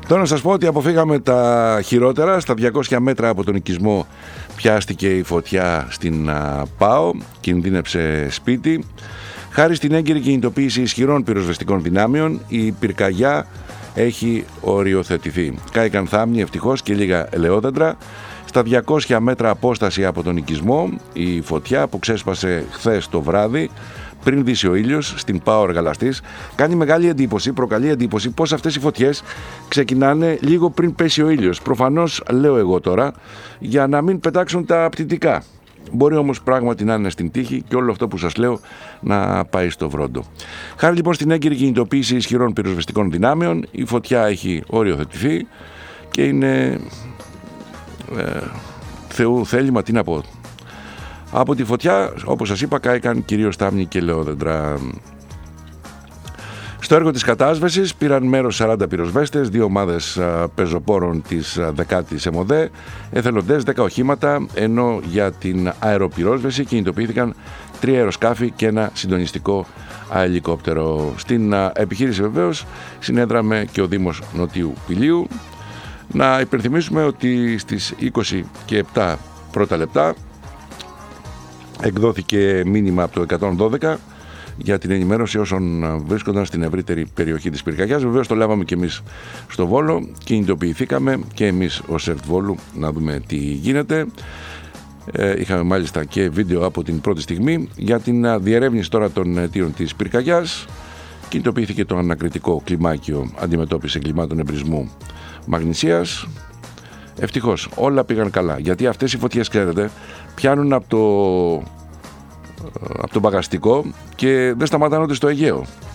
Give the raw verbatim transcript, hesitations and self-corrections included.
Τώρα να σας πω ότι αποφύγαμε τα χειρότερα. Στα διακόσια μέτρα από τον οικισμό πιάστηκε η φωτιά στην ΠΑΟ, κινδύνεψε σπίτι. Χάρη στην έγκαιρη κινητοποίηση ισχυρών πυροσβεστικών δυνάμεων, η πυρκαγιά έχει οριοθετηθεί. Κάηκαν θάμνοι ευτυχώς και λίγα ελαιόδεντρα. Στα διακόσια μέτρα απόσταση από τον οικισμό, η φωτιά που ξέσπασε χθες το βράδυ, πριν δύσει ο ήλιος, στην ΠΑΟ Εργαλαστής, κάνει μεγάλη εντύπωση, προκαλεί εντύπωση πως αυτές οι φωτιές ξεκινάνε λίγο πριν πέσει ο ήλιος. Προφανώς, λέω εγώ τώρα, για να μην πετάξουν τα πτυτικά. Μπορεί όμως πράγματι να είναι στην τύχη και όλο αυτό που σας λέω να πάει στο βρόντο. Χάρη λοιπόν στην έγκυρη κινητοποίηση ισχυρών πυροσβεστικών δυνάμεων, η φωτιά έχει οριοθετηθεί και είναι ε, Θεού θέλημα, τι να πω. Από τη φωτιά, όπως σας είπα, κάηκαν κυρίως θάμνοι και ελαιόδεντρα. Στο έργο της κατάσβεσης πήραν μέρος σαράντα πυροσβέστες, δύο ομάδες πεζοπόρων της δεκάτης ΕΜΟΔΕ, εθελοντές, δέκα οχήματα, ενώ για την αεροπυρόσβεση κινητοποιήθηκαν τρία αεροσκάφη και ένα συντονιστικό ελικόπτερο. Στην επιχείρηση βεβαίως συνέδραμε και ο Δήμος Νοτίου Πηλίου. Να υπενθυμίσουμε ότι στις είκοσι και επτά πρώτα λεπτά εκδόθηκε μήνυμα από το εκατόν δώδεκα για την ενημέρωση όσων βρίσκονταν στην ευρύτερη περιοχή της πυρκαγιάς. Βεβαίως το λάβαμε και εμείς στο Βόλο, κινητοποιηθήκαμε και εμείς ως ΕΡΤ Βόλου να δούμε τι γίνεται. Ε, είχαμε μάλιστα και βίντεο από την πρώτη στιγμή. Για την διερεύνηση τώρα των αιτίων της πυρκαγιάς κινητοποιήθηκε το ανακριτικό κλιμάκιο αντιμετώπιση εγκλημάτων εμπρισμού Μαγνησίας. Ευτυχώς όλα πήγαν καλά, γιατί αυτές οι φωτιές, ξέρετε, πιάνουν από το, από το μπαγαστικό και δεν σταματάνε ούτε στο Αιγαίο.